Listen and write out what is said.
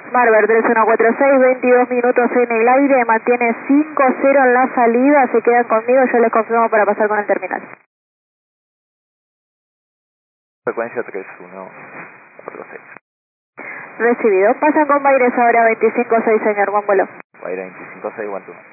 Marver 3146, 22 minutos en el aire, mantiene 5-0 en la salida, se quedan conmigo, yo les confirmo para pasar con el terminal. Frecuencia 3146. Recibido, pasan con Baires ahora 25-6, señor, buen vuelo. Baires 25-6, 1-2.